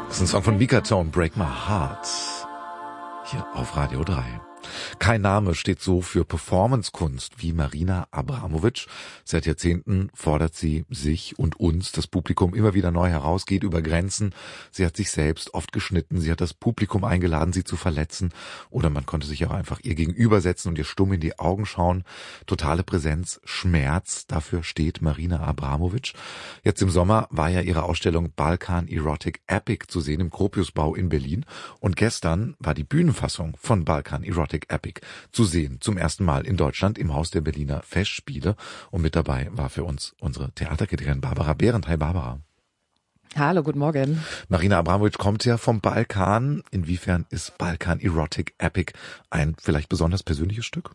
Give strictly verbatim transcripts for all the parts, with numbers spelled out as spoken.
Das ist ein Song von Mika Tone, Break My Heart. Hier auf Radio drei. Kein Name steht so für Performancekunst wie Marina Abramović. Seit Jahrzehnten fordert sie sich und uns, das Publikum, immer wieder neu heraus, geht über Grenzen. Sie hat sich selbst oft geschnitten, sie hat das Publikum eingeladen, sie zu verletzen. Oder man konnte sich auch einfach ihr gegenübersetzen und ihr stumm in die Augen schauen. Totale Präsenz, Schmerz, dafür steht Marina Abramović. Jetzt im Sommer war ja ihre Ausstellung Balkan Erotic Epic zu sehen im Gropiusbau in Berlin. Und gestern war die Bühnenfassung von Balkan Erotic Epic zu sehen, zum ersten Mal in Deutschland im Haus der Berliner Festspiele. Und mit dabei war für uns unsere Theaterkritikerin Barbara Behrendt. Hi Barbara. Hallo, guten Morgen. Marina Abramović kommt ja vom Balkan. Inwiefern ist Balkan Erotic Epic ein vielleicht besonders persönliches Stück?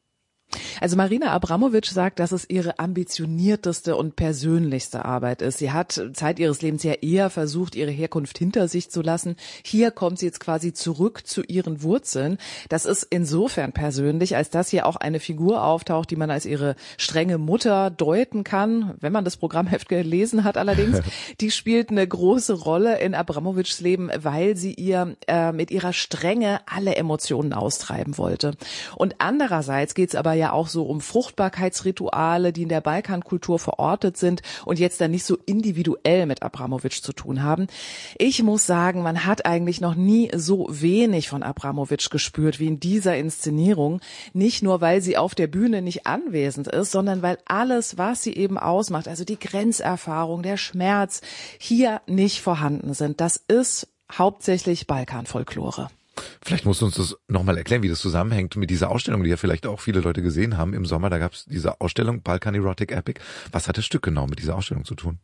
Also Marina Abramović sagt, dass es ihre ambitionierteste und persönlichste Arbeit ist. Sie hat Zeit ihres Lebens ja eher versucht, ihre Herkunft hinter sich zu lassen. Hier kommt sie jetzt quasi zurück zu ihren Wurzeln. Das ist insofern persönlich, als dass hier auch eine Figur auftaucht, die man als ihre strenge Mutter deuten kann. Wenn man das Programmheft gelesen hat allerdings, die spielt eine große Rolle in Abramovićs Leben, weil sie ihr äh, mit ihrer Strenge alle Emotionen austreiben wollte. Und andererseits geht es aber ja auch so um Fruchtbarkeitsrituale, die in der Balkankultur verortet sind und jetzt dann nicht so individuell mit Abramović zu tun haben. Ich muss sagen, man hat eigentlich noch nie so wenig von Abramović gespürt wie in dieser Inszenierung. Nicht nur, weil sie auf der Bühne nicht anwesend ist, sondern weil alles, was sie eben ausmacht, also die Grenzerfahrung, der Schmerz, hier nicht vorhanden sind. Das ist hauptsächlich Balkanfolklore. Vielleicht musst du uns das nochmal erklären, wie das zusammenhängt mit dieser Ausstellung, die ja vielleicht auch viele Leute gesehen haben. Im Sommer, da gab es diese Ausstellung Balkan Erotic Epic. Was hat das Stück genau mit dieser Ausstellung zu tun?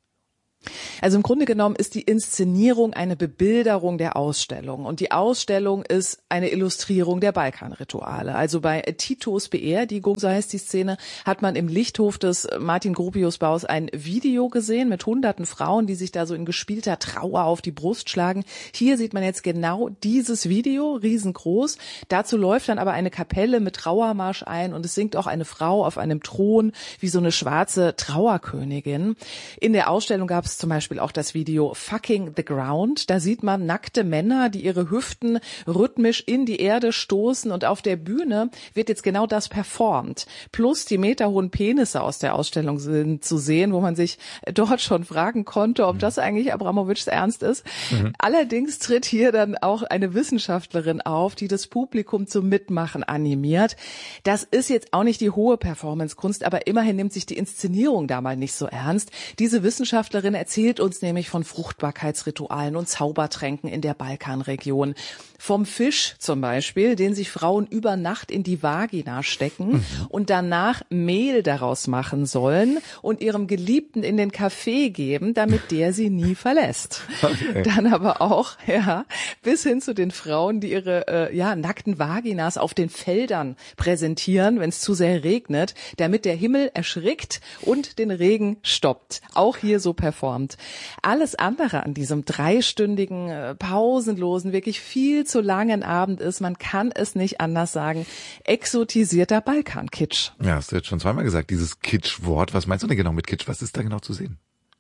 Also im Grunde genommen ist die Inszenierung eine Bebilderung der Ausstellung und die Ausstellung ist eine Illustrierung der Balkanrituale. Also bei Titos Beerdigung, so heißt die Szene, hat man im Lichthof des Martin Gropiusbaus ein Video gesehen mit hunderten Frauen, die sich da so in gespielter Trauer auf die Brust schlagen. Hier sieht man jetzt genau dieses Video, riesengroß. Dazu läuft dann aber eine Kapelle mit Trauermarsch ein und es singt auch eine Frau auf einem Thron wie so eine schwarze Trauerkönigin. In der Ausstellung gab es zum Beispiel auch das Video Fucking the Ground. Da sieht man nackte Männer, die ihre Hüften rhythmisch in die Erde stoßen und auf der Bühne wird jetzt genau das performt. Plus die meterhohen Penisse aus der Ausstellung sind zu sehen, wo man sich dort schon fragen konnte, ob das eigentlich Abramovićs Ernst ist. Mhm. Allerdings tritt hier dann auch eine Wissenschaftlerin auf, die das Publikum zum Mitmachen animiert. Das ist jetzt auch nicht die hohe Performancekunst, aber immerhin nimmt sich die Inszenierung da mal nicht so ernst. Diese Wissenschaftlerin erzählt uns nämlich von Fruchtbarkeitsritualen und Zaubertränken in der Balkanregion. Vom Fisch zum Beispiel, den sich Frauen über Nacht in die Vagina stecken mhm. und danach Mehl daraus machen sollen und ihrem Geliebten in den Kaffee geben, damit der sie nie verlässt. Okay. Dann aber auch, ja, bis hin zu den Frauen, die ihre äh, ja nackten Vaginas auf den Feldern präsentieren, wenn es zu sehr regnet, damit der Himmel erschrickt und den Regen stoppt. Auch hier so performt. Alles andere an diesem dreistündigen, äh, pausenlosen, wirklich viel zu langen Abend ist, man kann es nicht anders sagen, exotisierter Balkan-Kitsch. Ja, hast du jetzt schon zweimal gesagt, dieses Kitsch-Wort. Was meinst du denn genau mit Kitsch? Was ist da genau zu sehen?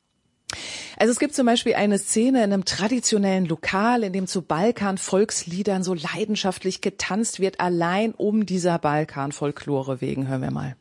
Also es gibt zum Beispiel eine Szene in einem traditionellen Lokal, in dem zu Balkan-Volksliedern so leidenschaftlich getanzt wird, allein um dieser Balkan-Folklore wegen. Hören wir mal.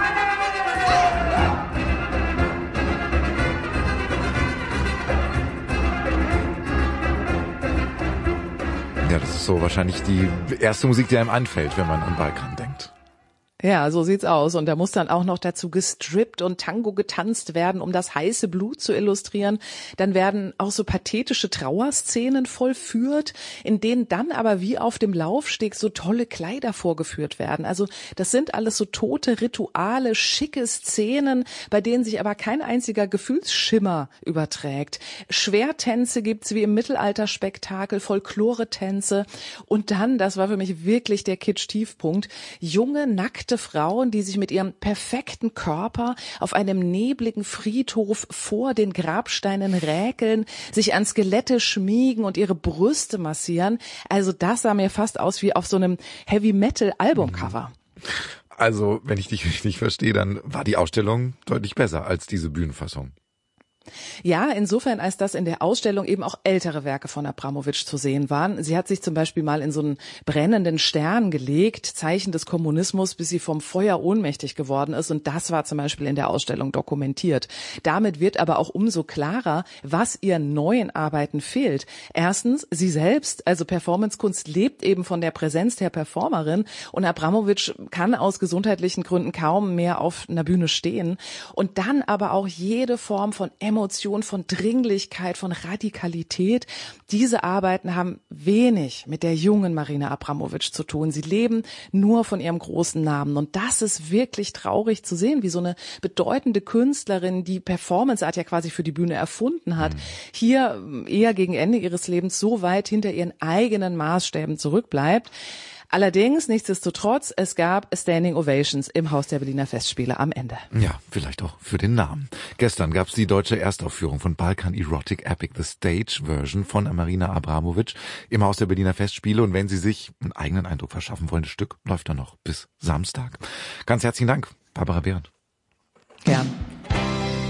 Ja, das ist so wahrscheinlich die erste Musik, die einem einfällt, wenn man an Balkan denkt. Ja, so sieht's aus. Und da muss dann auch noch dazu gestrippt und Tango getanzt werden, um das heiße Blut zu illustrieren. Dann werden auch so pathetische Trauerszenen vollführt, in denen dann aber wie auf dem Laufsteg so tolle Kleider vorgeführt werden. Also das sind alles so tote Rituale, schicke Szenen, bei denen sich aber kein einziger Gefühlsschimmer überträgt. Schwertänze gibt's wie im Mittelalterspektakel, Folklore-Tänze. Und dann, das war für mich wirklich der Kitsch-Tiefpunkt, junge, nackte Frauen, die sich mit ihrem perfekten Körper auf einem nebligen Friedhof vor den Grabsteinen räkeln, sich an Skelette schmiegen und ihre Brüste massieren. Also das sah mir fast aus wie auf so einem Heavy-Metal-Albumcover. Also, wenn ich dich richtig verstehe, dann war die Ausstellung deutlich besser als diese Bühnenfassung. Ja, insofern, als dass in der Ausstellung eben auch ältere Werke von Abramowitsch zu sehen waren. Sie hat sich zum Beispiel mal in so einen brennenden Stern gelegt, Zeichen des Kommunismus, bis sie vom Feuer ohnmächtig geworden ist. Und das war zum Beispiel in der Ausstellung dokumentiert. Damit wird aber auch umso klarer, was ihren neuen Arbeiten fehlt. Erstens, sie selbst, also Performancekunst, lebt eben von der Präsenz der Performerin. Und Abramowitsch kann aus gesundheitlichen Gründen kaum mehr auf einer Bühne stehen. Und dann aber auch jede Form von Emotion, von Dringlichkeit, von Radikalität. Diese Arbeiten haben wenig mit der jungen Marina Abramowitsch zu tun. Sie leben nur von ihrem großen Namen. Und das ist wirklich traurig zu sehen, wie so eine bedeutende Künstlerin, die Performance-Art ja quasi für die Bühne erfunden hat, mhm. hier eher gegen Ende ihres Lebens so weit hinter ihren eigenen Maßstäben zurückbleibt. Allerdings, nichtsdestotrotz, es gab Standing Ovations im Haus der Berliner Festspiele am Ende. Ja, vielleicht auch für den Namen. Gestern gab es die deutsche Erstaufführung von Balkan Erotic Epic, the Stage Version von Marina Abramowitsch im Haus der Berliner Festspiele. Und wenn Sie sich einen eigenen Eindruck verschaffen wollen, das Stück läuft dann noch bis Samstag. Ganz herzlichen Dank, Barbara Behrendt.